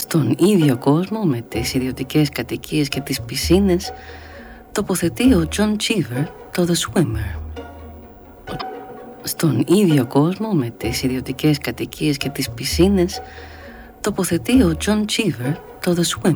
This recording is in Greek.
Στον ίδιο κόσμο με τις ιδιωτικές κατοικίες και τις πισίνες τοποθετεί ο John Cheever το The Swimmer. Στον ίδιο κόσμο με τις ιδιωτικές κατοικίες και τις πισίνες τοποθετεί ο John Cheever το The Swimmer.